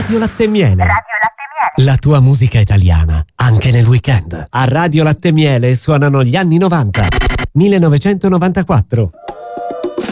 Radio Latte e Miele. Radio Latte e Miele. La tua musica italiana, anche nel weekend. A Radio Latte e Miele suonano gli anni 90. 1994.